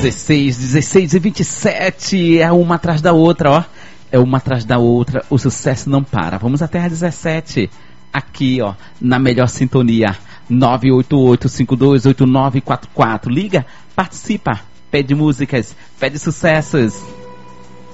16 e 27, é uma atrás da outra, ó. É uma atrás da outra, o sucesso não para. Vamos até às 17, aqui, ó, na melhor sintonia. 988-528944. Liga, participa, pede músicas, pede sucessos.